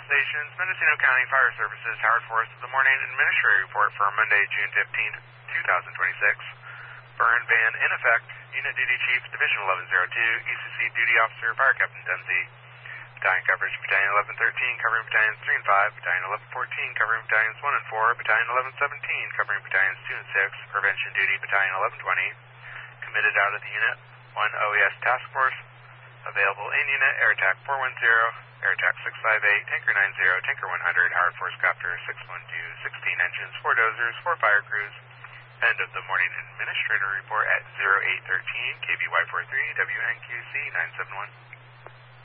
stations, Mendocino County Fire Services, Howard Forest of the Morning Administrative Report for Monday, June 15th, 2026. Burn ban in effect. Unit Duty Chief, Division 1102, ECC Duty Officer, Fire Captain Dunsey. Battalion coverage, Battalion 1113, covering Battalions 3 and 5, Battalion 1114, covering Battalions 1 and 4, Battalion 1117, covering Battalions 2 and 6, Prevention Duty, Battalion 1120. Committed out of the unit, 1 OES Task Force. Available in unit, Air Attack 410, Air Attack 658, Tanker 90, Tanker 100, Howard Force Copter 612, 16 engines, 4 dozers, 4 fire crews. End of the morning administrator report at 0813 KBY43 WNQC 971.